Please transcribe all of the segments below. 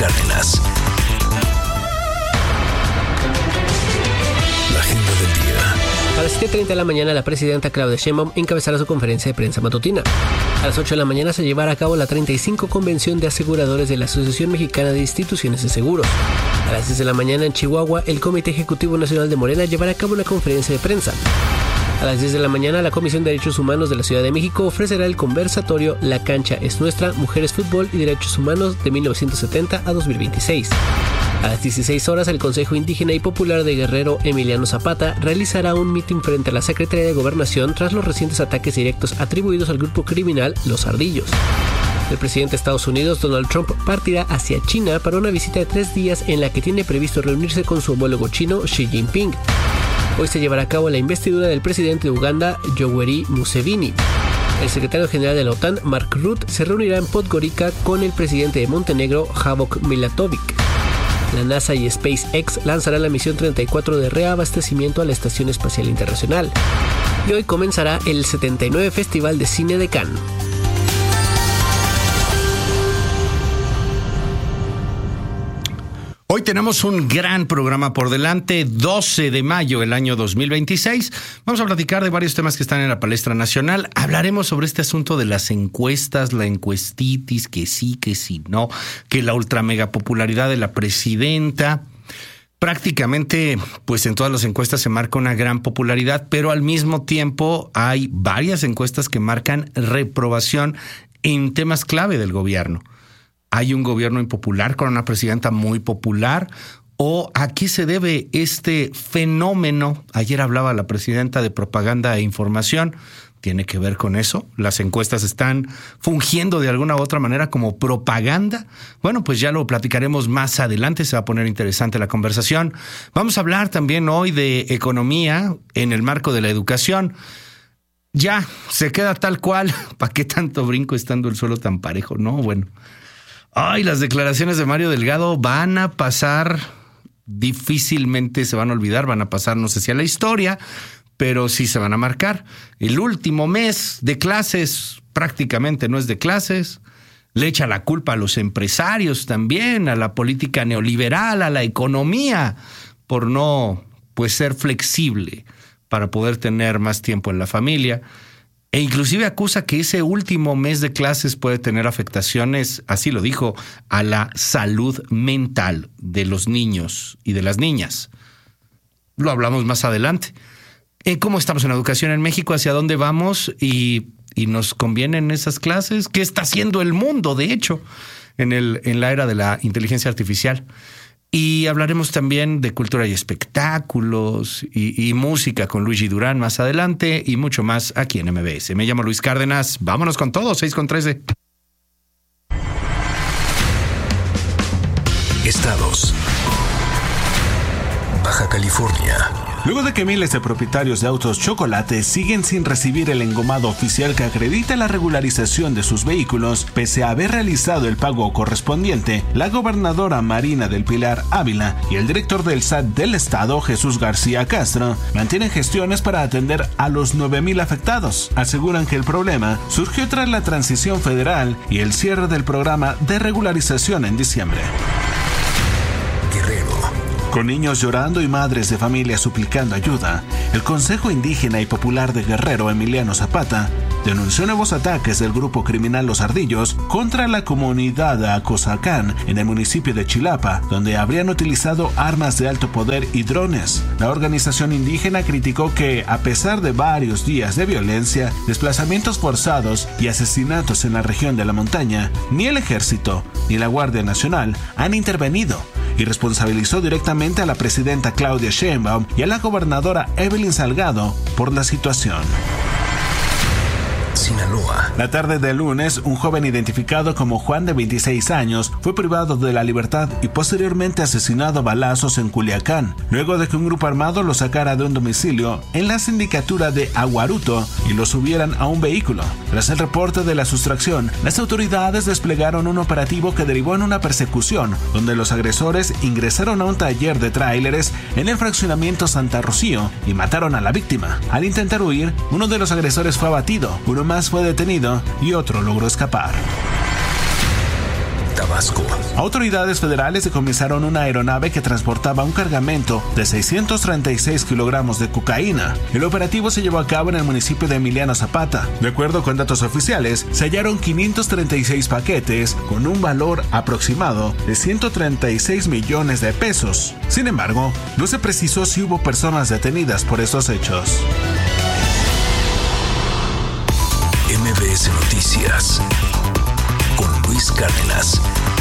Cárdenas. La agenda del día. A las 7:30 de la mañana, la presidenta Claudia Sheinbaum encabezará su conferencia de prensa matutina. A las 8 de la mañana se llevará a cabo la 35 Convención de Aseguradores de la Asociación Mexicana de Instituciones de Seguros. A las 10 de la mañana, en Chihuahua, el Comité Ejecutivo Nacional de Morena llevará a cabo una conferencia de prensa. A las 10 de la mañana, la Comisión de Derechos Humanos de la Ciudad de México ofrecerá el conversatorio La Cancha es Nuestra, Mujeres, Fútbol y Derechos Humanos de 1970 a 2026. A las 16 horas, el Consejo Indígena y Popular de Guerrero, Emiliano Zapata, realizará un mitin frente a la Secretaría de Gobernación tras los recientes ataques directos atribuidos al grupo criminal Los Ardillos. El presidente de Estados Unidos, Donald Trump, partirá hacia China para una visita de 3 días en la que tiene previsto reunirse con su homólogo chino, Xi Jinping. Hoy se llevará a cabo la investidura del presidente de Uganda, Yoweri Museveni. El secretario general de la OTAN, Mark Rutte, se reunirá en Podgorica con el presidente de Montenegro, Havok Milatovic. La NASA y SpaceX lanzarán la misión 34 de reabastecimiento a la Estación Espacial Internacional. Y hoy comenzará el 79 Festival de Cine de Cannes. Hoy tenemos un gran programa por delante, 12 de mayo del año 2026. Vamos a platicar de varios temas que están en la palestra nacional. Hablaremos sobre este asunto de las encuestas, la encuestitis, que sí, que sí, no, que la ultra mega popularidad de la presidenta. Prácticamente, pues en todas las encuestas se marca una gran popularidad, pero al mismo tiempo hay varias encuestas que marcan reprobación en temas clave del gobierno. ¿Hay un gobierno impopular con una presidenta muy popular? ¿O a qué se debe este fenómeno? Ayer hablaba la presidenta de propaganda e información. ¿Tiene que ver con eso? ¿Las encuestas están fungiendo de alguna u otra manera como propaganda? Bueno, pues ya lo platicaremos más adelante. Se va a poner interesante la conversación. Vamos a hablar también hoy de economía en el marco de la educación. Ya, se queda tal cual. ¿Para qué tanto brinco estando el suelo tan parejo? No, bueno. Ay, las declaraciones de Mario Delgado van a pasar, difícilmente se van a olvidar, van a pasar, no sé si a la historia, pero sí se van a marcar. El último mes de clases prácticamente no es de clases. Le echa la culpa a los empresarios también, a la política neoliberal, a la economía, por no, pues, ser flexible para poder tener más tiempo en la familia. E inclusive acusa que ese último mes de clases puede tener afectaciones, así lo dijo, a la salud mental de los niños y de las niñas. Lo hablamos más adelante. ¿Cómo estamos en educación en México? ¿Hacia dónde vamos? ¿Y nos convienen esas clases? ¿Qué está haciendo el mundo, de hecho, en la era de la inteligencia artificial? Y hablaremos también de cultura y espectáculos y música con Luigi Durán más adelante y mucho más aquí en MBS. Me llamo Luis Cárdenas. Vámonos con todo, 6:13. Estados. Baja California. Luego de que miles de propietarios de autos chocolate siguen sin recibir el engomado oficial que acredita la regularización de sus vehículos, pese a haber realizado el pago correspondiente, la gobernadora Marina del Pilar Ávila y el director del SAT del estado, Jesús García Castro, mantienen gestiones para atender a los 9,000 afectados. Aseguran que el problema surgió tras la transición federal y el cierre del programa de regularización en diciembre. Guerrero. Con niños llorando y madres de familia suplicando ayuda, el Consejo Indígena y Popular de Guerrero, Emiliano Zapata, denunció nuevos ataques del grupo criminal Los Ardillos contra la comunidad de Acosacán en el municipio de Chilapa, donde habrían utilizado armas de alto poder y drones. La organización indígena criticó que, a pesar de varios días de violencia, desplazamientos forzados y asesinatos en la región de la montaña, ni el ejército ni la Guardia Nacional han intervenido, y responsabilizó directamente a la presidenta Claudia Sheinbaum y a la gobernadora Evelyn Salgado por la situación. Sinaloa. La tarde del lunes, un joven identificado como Juan de 26 años fue privado de la libertad y posteriormente asesinado a balazos en Culiacán, luego de que un grupo armado lo sacara de un domicilio en la sindicatura de Aguaruto y lo subieran a un vehículo. Tras el reporte de la sustracción, las autoridades desplegaron un operativo que derivó en una persecución, donde los agresores ingresaron a un taller de tráileres en el fraccionamiento Santa Rocío y mataron a la víctima. Al intentar huir, uno de los agresores fue abatido, uno más fue detenido y otro logró escapar. Tabasco. Tabasco. Autoridades federales decomisaron una aeronave que transportaba un cargamento de 636 kilogramos de cocaína. El operativo se llevó a cabo en el municipio de Emiliano Zapata. De acuerdo con datos oficiales, se hallaron 536 paquetes con un valor aproximado de 136 millones de pesos. Sin embargo, no se precisó si hubo personas detenidas por estos hechos. MBS Noticias con Luis Cárdenas.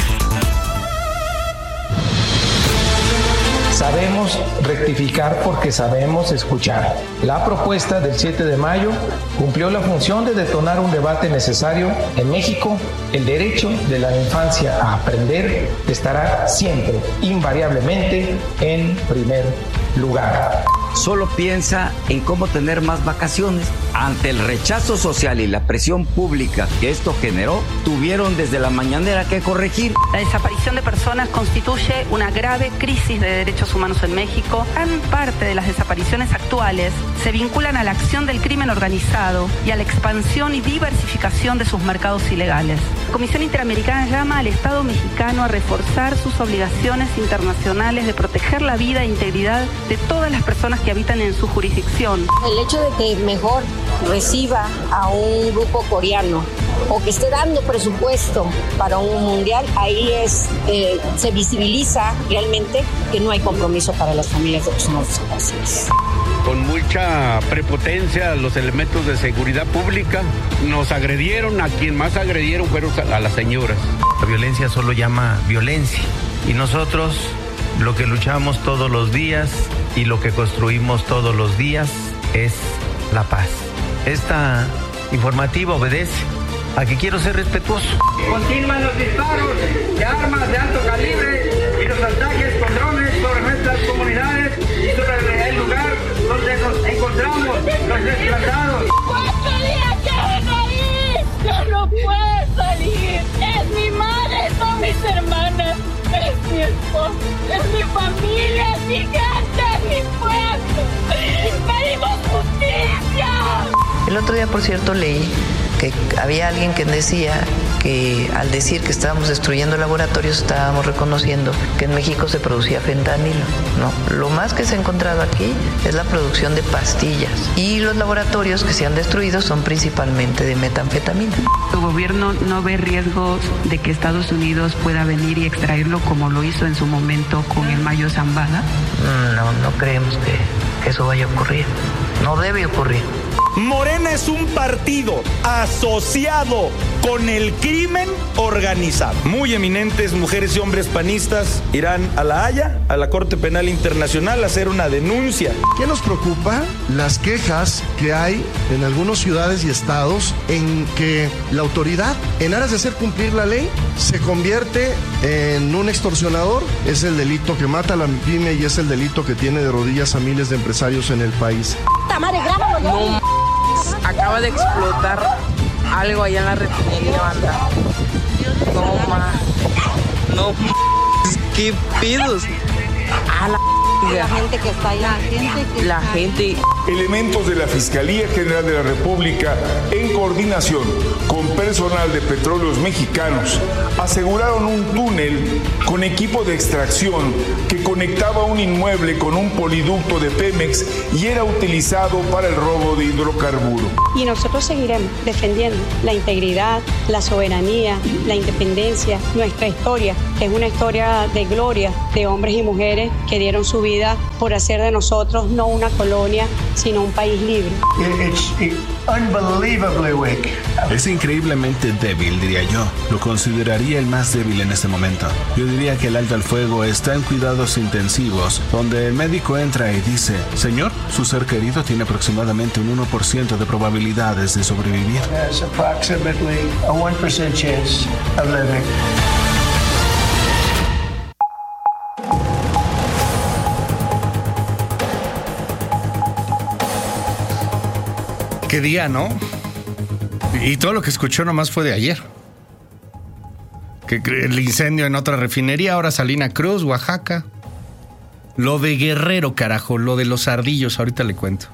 Sabemos rectificar porque sabemos escuchar. La propuesta del 7 de mayo cumplió la función de detonar un debate necesario. En México, el derecho de la infancia a aprender estará siempre, invariablemente, en primer lugar. Solo piensa en cómo tener más vacaciones. Ante el rechazo social y la presión pública que esto generó, tuvieron desde la mañanera que corregir. La desaparición de personas constituye una grave crisis de derechos humanos en México. Gran parte de las desapariciones actuales se vinculan a la acción del crimen organizado y a la expansión y diversificación de sus mercados ilegales. La Comisión Interamericana llama al Estado mexicano a reforzar sus obligaciones internacionales de proteger la vida e integridad de todas las personas que habitan en su jurisdicción. El hecho de que mejor reciba a un grupo coreano o que esté dando presupuesto para un mundial, ahí se visibiliza realmente que no hay compromiso para las familias de los norteamericanos. Con mucha prepotencia los elementos de seguridad pública nos agredieron. A quien más agredieron fueron a las señoras. La violencia solo llama violencia y nosotros lo que luchamos todos los días y lo que construimos todos los días es la paz. Esta informativa obedece a que quiero ser respetuoso. Continúan los disparos de armas de alto calibre y los ataques con drones sobre nuestras comunidades y sobre el lugar donde nos encontramos los desplazados. ¡4 días que ahí! ¡Yo no puedo salir! ¡Es mi madre! ¡Son mis hermanas! ¡Es mi esposo! ¡Es mi familia! ¡Es mi casa! ¡Es mi pueblo! ¡Pedimos justicia! El otro día, por cierto, leí que había alguien que decía que al decir que estábamos destruyendo laboratorios estábamos reconociendo que en México se producía fentanilo. No, lo más que se ha encontrado aquí es la producción de pastillas y los laboratorios que se han destruido son principalmente de metanfetamina. ¿Tu gobierno no ve riesgos de que Estados Unidos pueda venir y extraerlo como lo hizo en su momento con el Mayo Zambada? No creemos que eso vaya a ocurrir. No debe ocurrir. Morena es un partido asociado con el crimen organizado. Muy eminentes mujeres y hombres panistas irán a La Haya, a la Corte Penal Internacional, a hacer una denuncia. ¿Qué nos preocupa? Las quejas que hay en algunas ciudades y estados en que la autoridad, en aras de hacer cumplir la ley, se convierte en un extorsionador. Es el delito que mata a la pyme y es el delito que tiene de rodillas a miles de empresarios en el país. No, acaba de explotar algo allá en la refinería, banda. No, qué pedos. A la gente que está allá, la gente. Elementos de la Fiscalía General de la República, en coordinación con personal de Petróleos Mexicanos, aseguraron un túnel con equipo de extracción que conectaba un inmueble con un poliducto de Pemex y era utilizado para el robo de hidrocarburos. Y nosotros seguiremos defendiendo la integridad, la soberanía, la independencia, nuestra historia, que es una historia de gloria de hombres y mujeres que dieron su vida por hacer de nosotros no una colonia, sino un país libre. Es increíblemente débil, diría yo. Lo consideraría el más débil en este momento. Yo diría que el alto al fuego está en cuidados intensivos, donde el médico entra y dice: señor, su ser querido tiene aproximadamente un 1% de probabilidades de sobrevivir. There's approximately a 1% chance of living. Qué día, ¿no? Y todo lo que escuchó nomás fue de ayer. Que el incendio en otra refinería, ahora Salina Cruz, Oaxaca. Lo de Guerrero, carajo, lo de los ardillos, ahorita le cuento.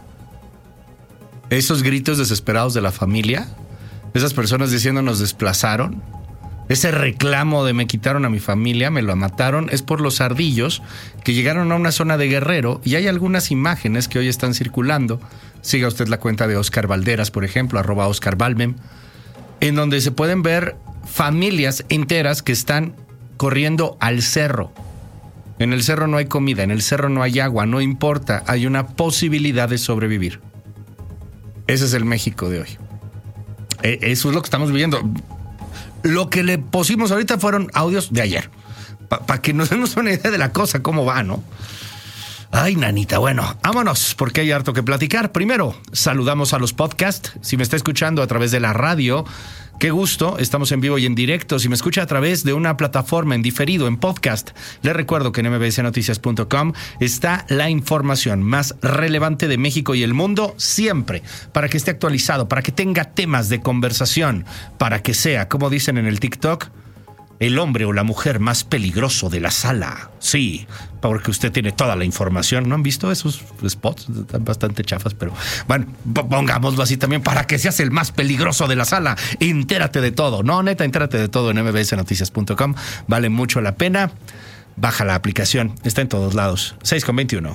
Esos gritos desesperados de la familia, esas personas diciendo nos desplazaron, ese reclamo de me quitaron a mi familia, me lo mataron, es por los ardillos que llegaron a una zona de Guerrero, y hay algunas imágenes que hoy están circulando. Siga usted la cuenta de Oscar Valderas, por ejemplo, @OscarValmem, en donde se pueden ver familias enteras que están corriendo al cerro. En el cerro no hay comida, en el cerro no hay agua, no importa, hay una posibilidad de sobrevivir. Ese es el México de hoy. Eso es lo que estamos viviendo. Lo que le pusimos ahorita fueron audios de ayer, para que nos demos una idea de la cosa, cómo va, ¿no? Ay, nanita, bueno, vámonos, porque hay harto que platicar. Primero, saludamos a los podcasts. Si me está escuchando a través de la radio, qué gusto, estamos en vivo y en directo. Si me escucha a través de una plataforma en diferido, en podcast, les recuerdo que en mbsnoticias.com está la información más relevante de México y el mundo siempre, para que esté actualizado, para que tenga temas de conversación, para que sea, como dicen en el TikTok, el hombre o la mujer más peligroso de la sala. Sí, porque usted tiene toda la información. ¿No han visto esos spots? Están bastante chafas, pero bueno, pongámoslo así también, para que seas el más peligroso de la sala. Entérate de todo. No, neta, entérate de todo en mbsnoticias.com. Vale mucho la pena. Baja la aplicación. Está en todos lados. 6:21.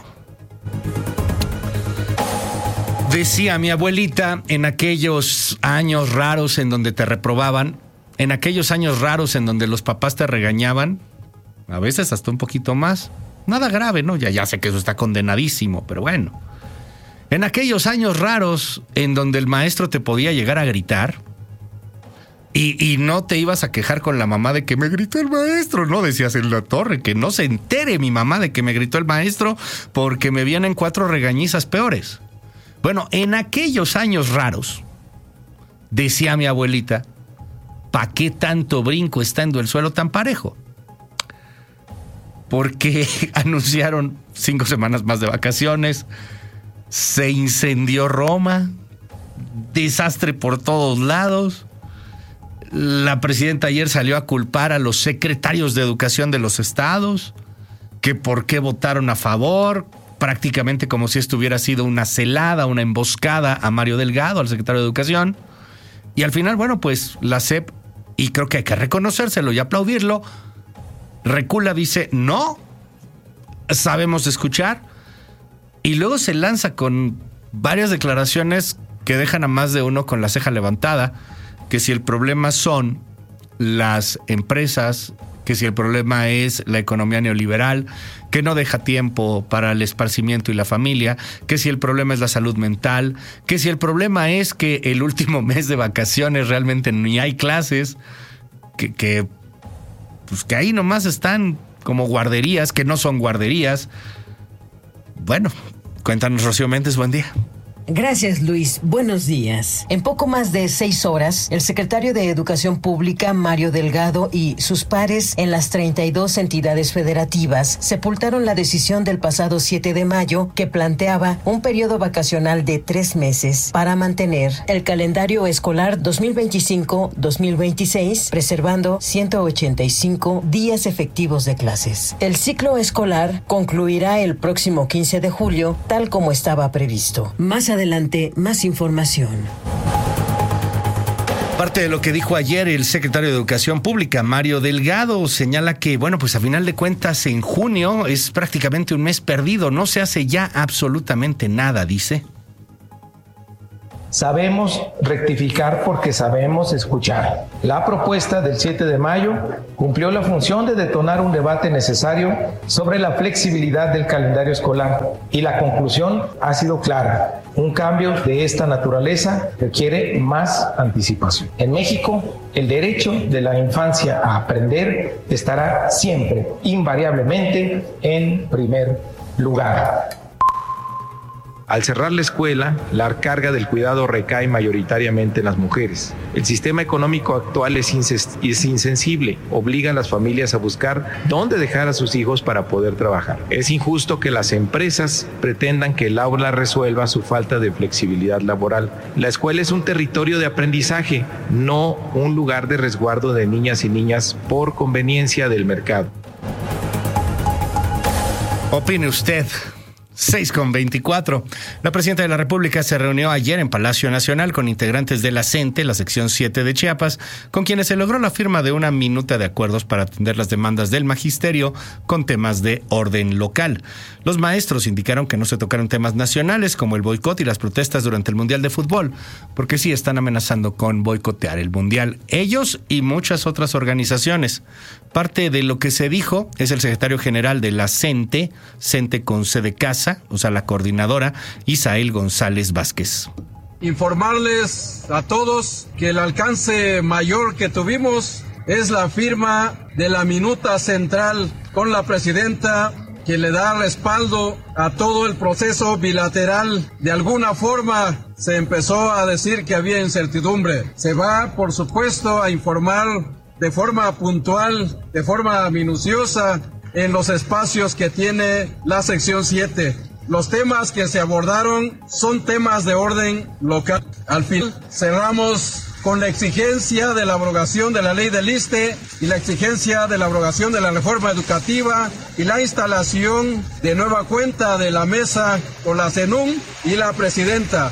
Decía mi abuelita, en aquellos años raros en donde te reprobaban, en aquellos años raros en donde los papás te regañaban, a veces hasta un poquito más, nada grave, ¿no? Ya sé que eso está condenadísimo, pero bueno. En aquellos años raros en donde el maestro te podía llegar a gritar y no te ibas a quejar con la mamá de que me gritó el maestro, no decías en la torre, que no se entere mi mamá de que me gritó el maestro porque me vienen 4 regañizas peores. Bueno, en aquellos años raros, decía mi abuelita, ¿para qué tanto brinco estando el suelo tan parejo? Porque anunciaron 5 semanas más de vacaciones, se incendió Roma, desastre por todos lados. La presidenta ayer salió a culpar a los secretarios de educación de los estados, que por qué votaron a favor, prácticamente como si esto hubiera sido una celada, una emboscada a Mario Delgado, al secretario de Educación. Y al final, bueno, pues la SEP, y creo que hay que reconocérselo y aplaudirlo, recula, dice, no, sabemos escuchar, y luego se lanza con varias declaraciones que dejan a más de uno con la ceja levantada, que si el problema son las empresas, que si el problema es la economía neoliberal, que no deja tiempo para el esparcimiento y la familia, que si el problema es la salud mental, que si el problema es que el último mes de vacaciones realmente ni hay clases, que ahí nomás están como guarderías, que no son guarderías. Bueno, cuéntanos, Rocío Méndez, buen día. Gracias, Luis. Buenos días. En poco más de 6 horas, el secretario de Educación Pública, Mario Delgado, y sus pares en las 32 entidades federativas sepultaron la decisión del pasado 7 de mayo que planteaba un periodo vacacional de 3 meses para mantener el calendario escolar 2025-2026, preservando 185 días efectivos de clases. El ciclo escolar concluirá el próximo 15 de julio, tal como estaba previsto. Más adelante, más información. Parte de lo que dijo ayer el secretario de Educación Pública, Mario Delgado, señala que, bueno, pues a final de cuentas en junio es prácticamente un mes perdido, no se hace ya absolutamente nada, dice. Sabemos rectificar porque sabemos escuchar. La propuesta del 7 de mayo cumplió la función de detonar un debate necesario sobre la flexibilidad del calendario escolar y la conclusión ha sido clara. Un cambio de esta naturaleza requiere más anticipación. En México, el derecho de la infancia a aprender estará siempre, invariablemente, en primer lugar. Al cerrar la escuela, la carga del cuidado recae mayoritariamente en las mujeres. El sistema económico actual es insensible, obliga a las familias a buscar dónde dejar a sus hijos para poder trabajar. Es injusto que las empresas pretendan que el aula resuelva su falta de flexibilidad laboral. La escuela es un territorio de aprendizaje, no un lugar de resguardo de niñas y niñas por conveniencia del mercado. Opine usted. 6:24. La presidenta de la República se reunió ayer en Palacio Nacional con integrantes de la CENTE, la sección 7 de Chiapas, con quienes se logró la firma de una minuta de acuerdos para atender las demandas del magisterio con temas de orden local. Los maestros indicaron que no se tocaron temas nacionales como el boicot y las protestas durante el Mundial de Fútbol, porque sí están amenazando con boicotear el Mundial, ellos y muchas otras organizaciones. Parte de lo que se dijo es el secretario general de la CENTE con C de casa, o sea, la coordinadora, Isael González Vázquez. Informarles a todos que el alcance mayor que tuvimos es la firma de la minuta central con la presidenta, que le da respaldo a todo el proceso bilateral. De alguna forma se empezó a decir que había incertidumbre. Se va, por supuesto, a informar de forma puntual, de forma minuciosa, en los espacios que tiene la sección 7. Los temas que se abordaron son temas de orden local. Al final cerramos con la exigencia de la abrogación de la ley del ISSSTE y la exigencia de la abrogación de la reforma educativa y la instalación de nueva cuenta de la mesa con la CENUM y la presidenta.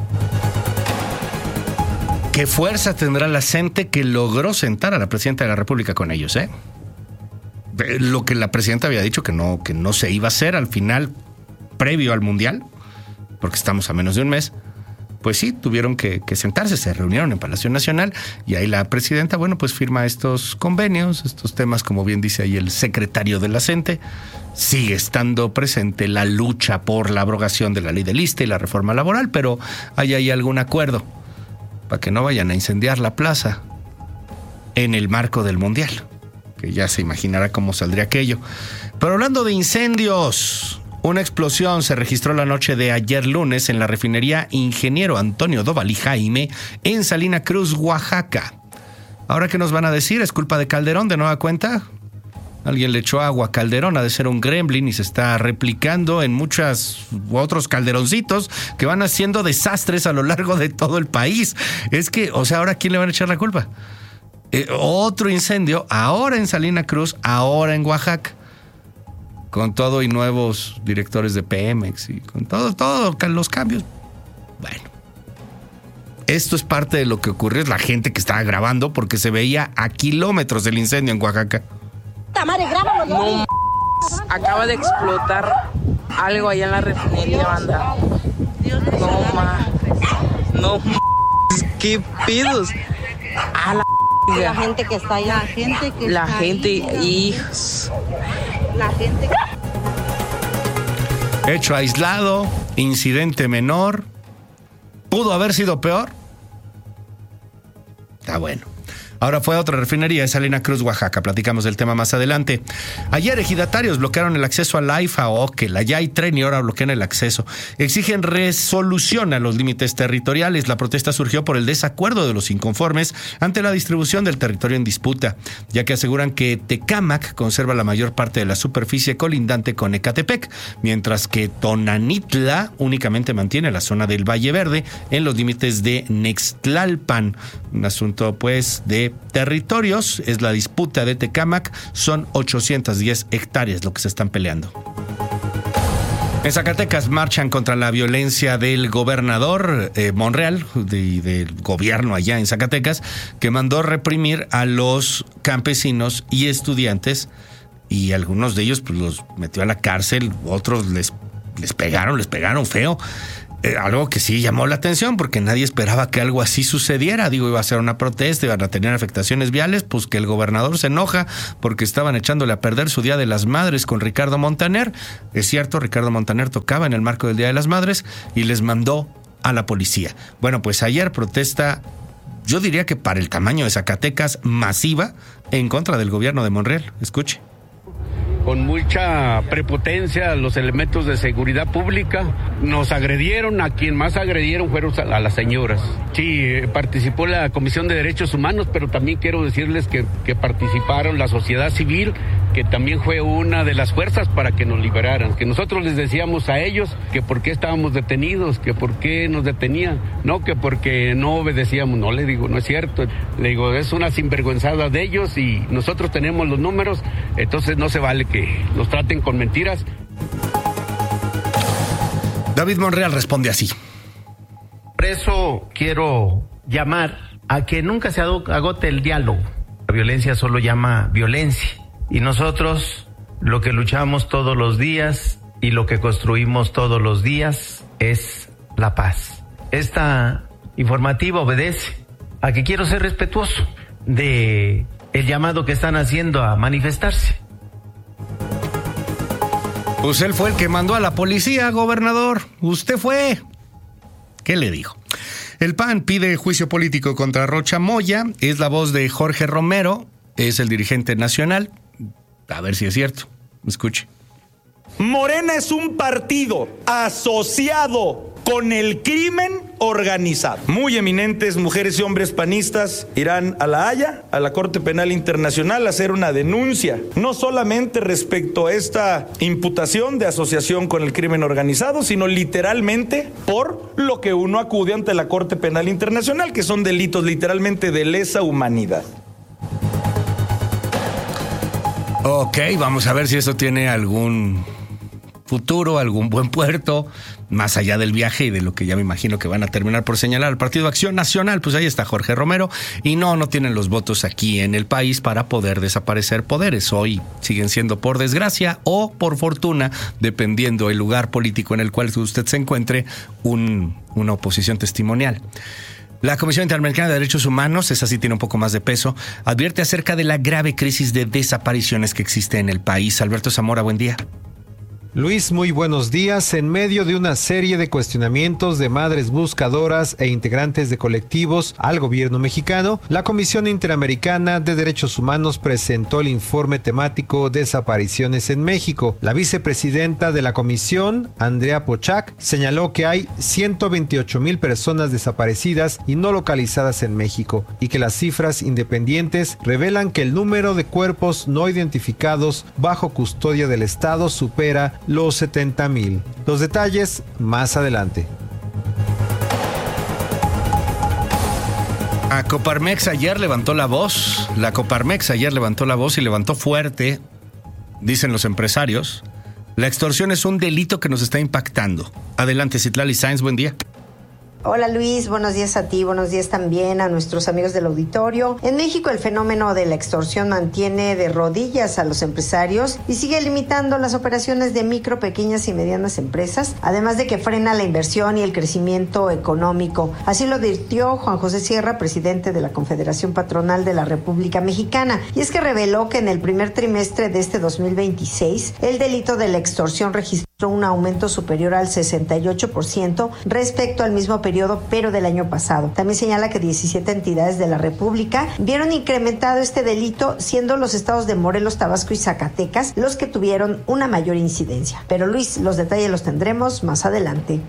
¿Qué fuerza tendrá la CENTE que logró sentar a la presidenta de la República con ellos, eh? Lo que la presidenta había dicho que no se iba a hacer al final, previo al Mundial, porque estamos a menos de un mes, pues sí, tuvieron que sentarse, se reunieron en Palacio Nacional y ahí la presidenta, bueno, pues firma estos convenios, estos temas, como bien dice ahí el secretario de la CENTE. Sigue estando presente la lucha por la abrogación de la ley del ISSSTE y la reforma laboral, pero hay algún acuerdo para que no vayan a incendiar la plaza en el marco del Mundial, que ya se imaginará cómo saldría aquello. Pero hablando de incendios, una explosión se registró la noche de ayer lunes en la refinería Ingeniero Antonio Doval y Jaime en Salina Cruz, Oaxaca. Ahora, ¿qué nos van a decir? ¿Es culpa de Calderón de nueva cuenta? Alguien le echó agua a Calderón, ha de ser un gremlin y se está replicando en muchos otros calderoncitos que van haciendo desastres a lo largo de todo el país. Es que, o sea, ¿ahora quién le van a echar la culpa? Otro incendio, ahora en Salina Cruz, ahora en Oaxaca, con todo y nuevos directores de Pemex y con todo los cambios. Bueno, esto es parte de lo que ocurrió, es la gente que estaba grabando porque se veía a kilómetros del incendio en Oaxaca. No, acaba de explotar algo allá en la refinería, banda. No, qué pedos. A la gente que está allá. La gente, hijos. Hecho aislado, incidente menor. ¿Pudo haber sido peor? Está bueno. Ahora fue a otra refinería de Salina Cruz, Oaxaca. Platicamos del tema más adelante. Ayer ejidatarios bloquearon el acceso a la IFA Oquel. Allá hay tren y ahora bloquean el acceso. Exigen resolución a los límites territoriales. La protesta surgió por el desacuerdo de los inconformes ante la distribución del territorio en disputa, ya que aseguran que Tecámac conserva la mayor parte de la superficie colindante con Ecatepec, mientras que Tonanitla únicamente mantiene la zona del Valle Verde en los límites de Nextlalpan. Un asunto, pues, de territorios. Es la disputa de Tecámac. Son 810 hectáreas lo que se están peleando. En Zacatecas marchan contra la violencia del gobernador Monreal, del gobierno allá en Zacatecas, que mandó reprimir a los campesinos y estudiantes, y algunos de ellos pues los metió a la cárcel, otros les pegaron feo. Algo que sí llamó la atención porque nadie esperaba que algo así sucediera. Digo, iba a ser una protesta, iban a tener afectaciones viales, pues que el gobernador se enoja porque estaban echándole a perder su Día de las Madres con Ricardo Montaner. Es cierto, Ricardo Montaner tocaba en el marco del Día de las Madres y les mandó a la policía. Bueno, pues ayer protesta, yo diría que para el tamaño de Zacatecas, masiva, en contra del gobierno de Monreal. Escuche. Con mucha prepotencia los elementos de seguridad pública nos agredieron. A quien más agredieron fueron a las señoras. Sí, participó la Comisión de Derechos Humanos, pero también quiero decirles que participaron la sociedad civil, que también fue una de las fuerzas para que nos liberaran. Que nosotros les decíamos a ellos que por qué estábamos detenidos, que por qué nos detenían, no que porque no obedecíamos. No, le digo, no es cierto. Le digo, es una sinvergüenzada de ellos y nosotros tenemos los números, entonces no se vale que los traten con mentiras. David Monreal responde así. Por eso quiero llamar a que nunca se agote el diálogo. La violencia solo llama violencia. Y nosotros lo que luchamos todos los días y lo que construimos todos los días es la paz. Esta informativa obedece a que quiero ser respetuoso de el llamado que están haciendo a manifestarse. Pues él fue el que mandó a la policía, gobernador. Usted fue. ¿Qué le dijo? El PAN pide juicio político contra Rocha Moya. Es la voz de Jorge Romero. Es el dirigente nacional. A ver si es cierto. Escuche. Morena es un partido asociado con el crimen organizado. Muy eminentes mujeres y hombres panistas irán a La Haya, a la Corte Penal Internacional, a hacer una denuncia, no solamente respecto a esta imputación de asociación con el crimen organizado, sino literalmente por lo que uno acude ante la Corte Penal Internacional, que son delitos literalmente de lesa humanidad. Ok, vamos a ver si eso tiene algún futuro, algún buen puerto, más allá del viaje y de lo que ya me imagino que van a terminar por señalar al Partido Acción Nacional. Pues ahí está Jorge Romero, y no tienen los votos aquí en el país para poder desaparecer poderes. Hoy siguen siendo, por desgracia o por fortuna, dependiendo el lugar político en el cual usted se encuentre, una oposición testimonial. La Comisión Interamericana de Derechos Humanos, esa sí tiene un poco más de peso, advierte acerca de la grave crisis de desapariciones que existe en el país. Alberto Zamora, buen día. Luis, muy buenos días. En medio de una serie de cuestionamientos de madres buscadoras e integrantes de colectivos al gobierno mexicano, la Comisión Interamericana de Derechos Humanos presentó el informe temático Desapariciones en México. La vicepresidenta de la comisión, Andrea Pochac, señaló que hay 128,000 personas desaparecidas y no localizadas en México, y que las cifras independientes revelan que el número de cuerpos no identificados bajo custodia del Estado supera los 70,000. Los detalles más adelante. La Coparmex ayer levantó la voz. Y levantó fuerte, dicen los empresarios. La extorsión es un delito que nos está impactando. Adelante, Citlali Sáenz, buen día. Hola Luis, buenos días a ti, buenos días también a nuestros amigos del auditorio. En México el fenómeno de la extorsión mantiene de rodillas a los empresarios y sigue limitando las operaciones de micro, pequeñas y medianas empresas, además de que frena la inversión y el crecimiento económico. Así lo advirtió Juan José Sierra, presidente de la Confederación Patronal de la República Mexicana, y es que reveló que en el primer trimestre de este 2026 el delito de la extorsión registró un aumento superior al 68% respecto al mismo periodo, pero del año pasado. También señala que 17 entidades de la República vieron incrementado este delito, siendo los estados de Morelos, Tabasco y Zacatecas los que tuvieron una mayor incidencia. Pero Luis, los detalles los tendremos más adelante.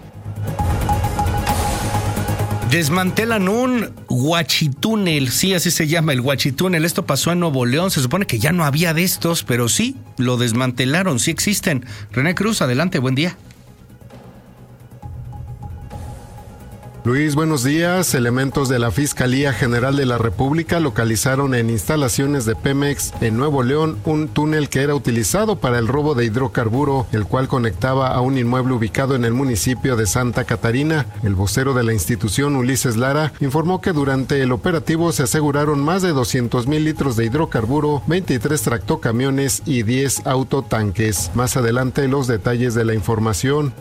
Desmantelan un huachitúnel, sí, así se llama, el huachitúnel. Esto pasó en Nuevo León, se supone que ya no había de estos, pero sí, lo desmantelaron, sí existen. René Cruz, adelante, buen día. Luis, buenos días. Elementos de la Fiscalía General de la República localizaron en instalaciones de Pemex en Nuevo León un túnel que era utilizado para el robo de hidrocarburo, el cual conectaba a un inmueble ubicado en el municipio de Santa Catarina. El vocero de la institución, Ulises Lara, informó que durante el operativo se aseguraron más de 200,000 litros de hidrocarburo, 23 tractocamiones y 10 autotanques. Más adelante los detalles de la información.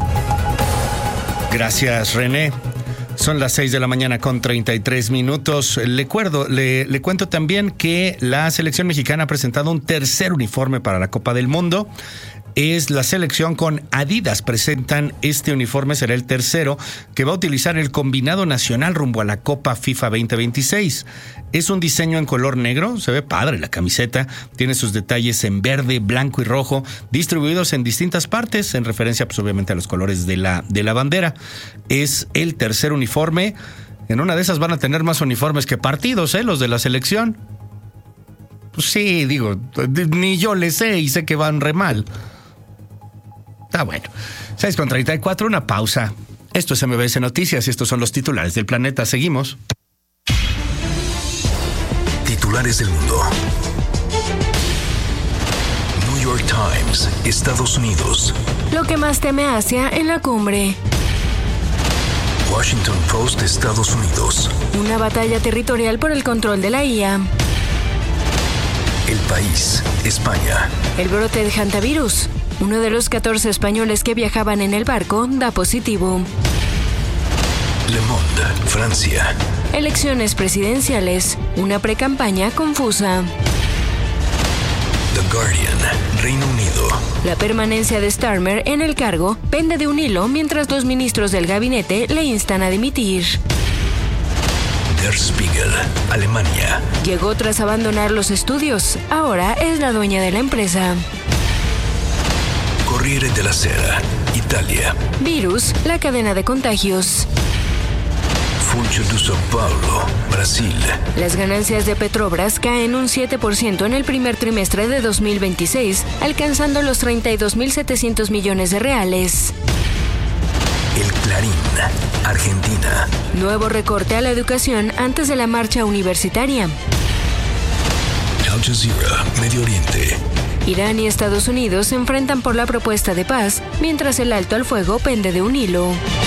Gracias, René. Son las 6 de la mañana con 33 minutos. Le cuento también que la selección mexicana ha presentado un tercer uniforme para la Copa del Mundo. Es la selección con Adidas. Presentan este uniforme, será el tercero que va a utilizar el combinado nacional rumbo a la Copa FIFA 2026. Es un diseño en color negro, se ve padre la camiseta, tiene sus detalles en verde, blanco y rojo, distribuidos en distintas partes, en referencia pues obviamente a los colores de la bandera. Es el tercer uniforme. En una de esas van a tener más uniformes que partidos, los de la selección. Pues sí, digo, ni yo le sé y sé que van re mal. Está bueno. 6:34, una pausa. Esto es MBS Noticias y estos son los titulares del planeta. Seguimos. Titulares del mundo. New York Times, Estados Unidos. Lo que más teme Asia en la cumbre. Washington Post, Estados Unidos. Una batalla territorial por el control de la IA. El País, España. El brote de hantavirus. Uno de los 14 españoles que viajaban en el barco da positivo. Le Monde, Francia. Elecciones presidenciales. Una precampaña confusa. The Guardian, Reino Unido. La permanencia de Starmer en el cargo pende de un hilo mientras los ministros del gabinete le instan a dimitir. Der Spiegel, Alemania. Llegó tras abandonar los estudios. Ahora es la dueña de la empresa. Corriere della Sera, Italia. Virus, la cadena de contagios. Funcho de São Paulo, Brasil. Las ganancias de Petrobras caen un 7% en el primer trimestre de 2026, alcanzando los 32.700 millones de reales. El Clarín, Argentina. Nuevo recorte a la educación antes de la marcha universitaria. Al Jazeera, Medio Oriente. Irán y Estados Unidos se enfrentan por la propuesta de paz, mientras el alto al fuego pende de un hilo.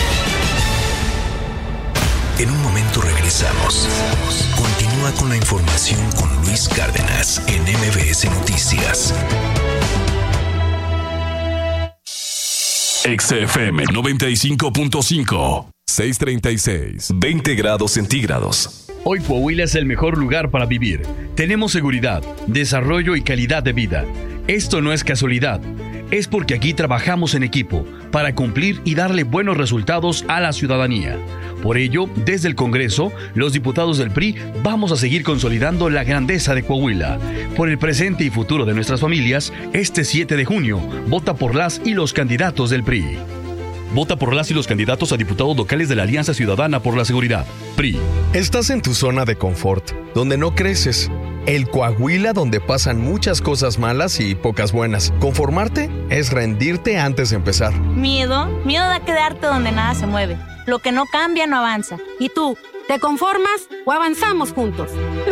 En un momento regresamos. Continúa con la información con Luis Cárdenas en MBS Noticias. XFM 95.5, 636, 20 grados centígrados. Hoy Coahuila es el mejor lugar para vivir. Tenemos seguridad, desarrollo y calidad de vida. Esto no es casualidad. Es porque aquí trabajamos en equipo para cumplir y darle buenos resultados a la ciudadanía. Por ello, desde el Congreso, los diputados del PRI vamos a seguir consolidando la grandeza de Coahuila. Por el presente y futuro de nuestras familias, este 7 de junio, vota por las y los candidatos del PRI. Vota por las y los candidatos a diputados locales de la Alianza Ciudadana por la Seguridad, PRI. Estás en tu zona de confort, donde no creces. El Coahuila donde pasan muchas cosas malas y pocas buenas. Conformarte es rendirte antes de empezar. Miedo da quedarte donde nada se mueve. Lo que no cambia no avanza. ¿Y tú, te conformas o avanzamos juntos?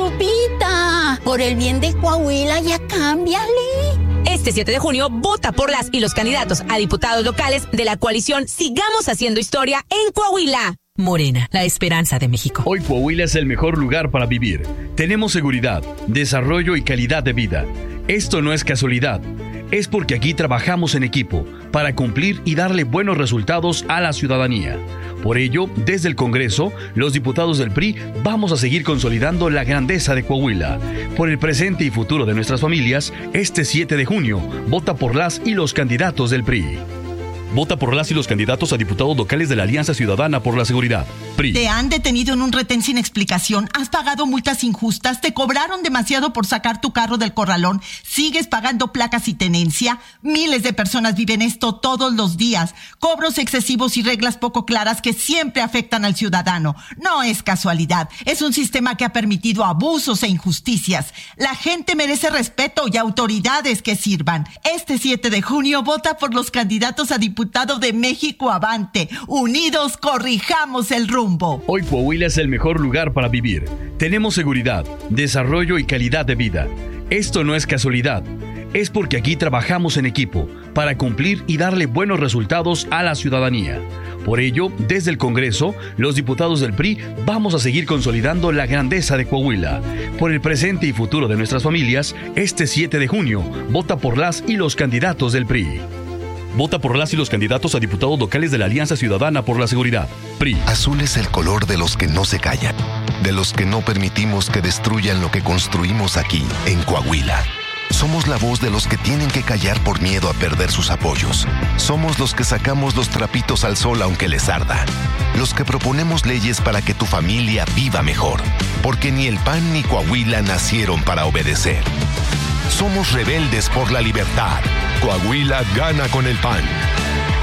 Lupita, por el bien de Coahuila ya cámbiale. Este 7 de junio, vota por las y los candidatos a diputados locales de la coalición Sigamos Haciendo Historia en Coahuila. Morena, la esperanza de México. Hoy Coahuila es el mejor lugar para vivir. Tenemos seguridad, desarrollo y calidad de vida. Esto no es casualidad. Es porque aquí trabajamos en equipo para cumplir y darle buenos resultados a la ciudadanía. Por ello, desde el Congreso, los diputados del PRI vamos a seguir consolidando la grandeza de Coahuila. Por el presente y futuro de nuestras familias, este 7 de junio, vota por las y los candidatos del PRI. Vota por las y los candidatos a diputados locales de la Alianza Ciudadana por la Seguridad, PRI. Te han detenido en un retén sin explicación, has pagado multas injustas, te cobraron demasiado por sacar tu carro del corralón, sigues pagando placas y tenencia. Miles de personas viven esto todos los días. Cobros excesivos y reglas poco claras que siempre afectan al ciudadano. No es casualidad, es un sistema que ha permitido abusos e injusticias. La gente merece respeto y autoridades que sirvan. Este 7 de junio vota por los candidatos a diputado de México Avante. Unidos corrijamos el rumbo. Hoy Coahuila es el mejor lugar para vivir. Tenemos seguridad, desarrollo y calidad de vida. Esto no es casualidad. Es porque aquí trabajamos en equipo para cumplir y darle buenos resultados a la ciudadanía. Por ello, desde el Congreso, los diputados del PRI vamos a seguir consolidando la grandeza de Coahuila. Por el presente y futuro de nuestras familias, este 7 de junio, vota por las y los candidatos del PRI. Vota por las y los candidatos a diputados locales de la Alianza Ciudadana por la Seguridad, PRI. Azul es el color de los que no se callan, de los que no permitimos que destruyan lo que construimos aquí, en Coahuila. Somos la voz de los que tienen que callar por miedo a perder sus apoyos. Somos los que sacamos los trapitos al sol aunque les arda. Los que proponemos leyes para que tu familia viva mejor. Porque ni el PAN ni Coahuila nacieron para obedecer. Somos rebeldes por la libertad. Coahuila gana con el PAN.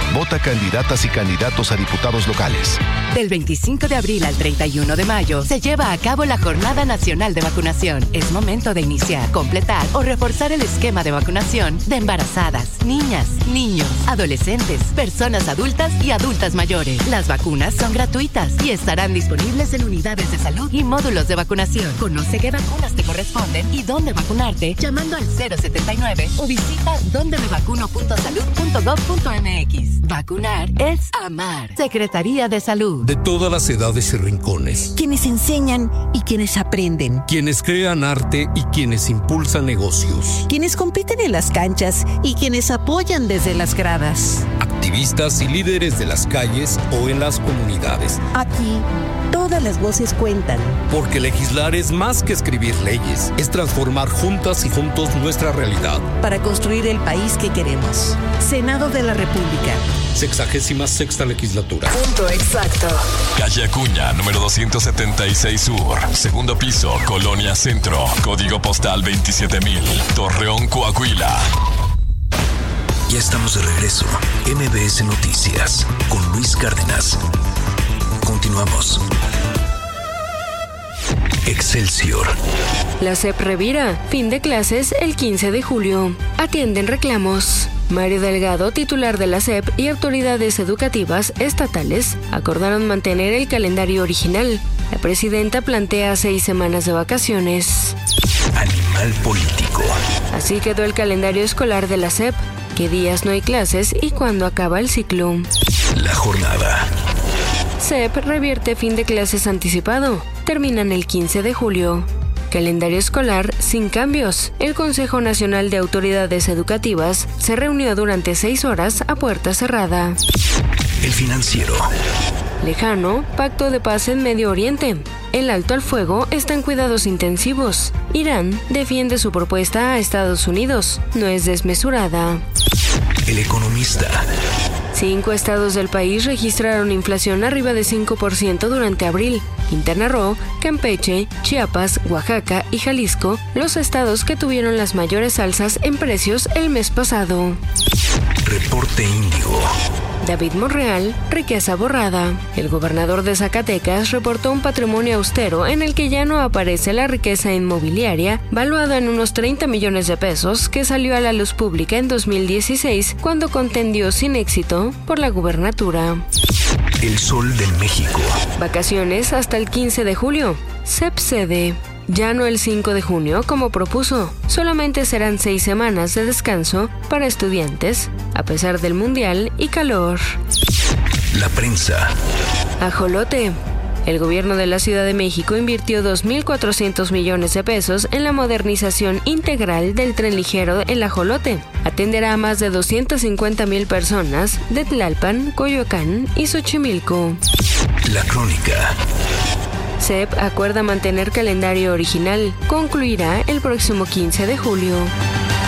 Vota candidatas y candidatos a diputados locales. Del 25 de abril al 31 de mayo se lleva a cabo la Jornada Nacional de Vacunación. Es momento de iniciar, completar o reforzar el esquema de vacunación de embarazadas, niñas, niños, adolescentes, personas adultas y adultas mayores. Las vacunas son gratuitas y estarán disponibles en unidades de salud y módulos de vacunación. Conoce qué vacunas te corresponden y dónde vacunarte llamando al 079 o visita dondemevacuno.salud.gov.mx. Vacunar es amar. Secretaría de Salud. De todas las edades y rincones. Quienes enseñan y quienes aprenden. Quienes crean arte y quienes impulsan negocios. Quienes compiten en las canchas y quienes apoyan desde las gradas. Activistas y líderes de las calles o en las comunidades. Aquí, todas las voces cuentan. Porque legislar es más que escribir leyes, es transformar juntas y juntos nuestra realidad. Para construir el país que queremos. Senado de la República. 66ª legislatura. Punto exacto. Calle Acuña, número 276 Sur. Segundo piso, Colonia Centro. Código postal 27000. Torreón, Coahuila. Ya estamos de regreso. MBS Noticias con Luis Cárdenas. Continuamos. Excelsior. La SEP revira. Fin de clases el 15 de julio. Atienden reclamos. Mario Delgado, titular de la SEP, y autoridades educativas estatales acordaron mantener el calendario original. La presidenta plantea 6 semanas de vacaciones. Animal político. Así quedó el calendario escolar de la SEP. ¿Qué días no hay clases y cuándo acaba el ciclo? La jornada. SEP revierte fin de clases anticipado. Terminan el 15 de julio. Calendario escolar sin cambios. El Consejo Nacional de Autoridades Educativas se reunió durante 6 horas a puerta cerrada. El Financiero. Lejano, pacto de paz en Medio Oriente. El alto al fuego está en cuidados intensivos. Irán defiende su propuesta a Estados Unidos. No es desmesurada. El Economista. 5 estados del país registraron inflación arriba de 5% durante abril. Quintana Roo, Campeche, Chiapas, Oaxaca y Jalisco, los estados que tuvieron las mayores alzas en precios el mes pasado. Reporte Índigo. David Monreal, riqueza borrada. El gobernador de Zacatecas reportó un patrimonio austero en el que ya no aparece la riqueza inmobiliaria, valuada en unos 30 millones de pesos, que salió a la luz pública en 2016 cuando contendió sin éxito por la gubernatura. El Sol de México. Vacaciones hasta el 15 de julio. SEP cede. Ya no el 5 de junio como propuso. Solamente serán 6 semanas de descanso para estudiantes, a pesar del mundial y calor. La prensa. Ajolote. El gobierno de la Ciudad de México invirtió 2.400 millones de pesos en la modernización integral del tren ligero El Ajolote. Atenderá a más de 250,000 personas de Tlalpan, Coyoacán y Xochimilco. La Crónica. SEP acuerda mantener calendario original. Concluirá el próximo 15 de julio.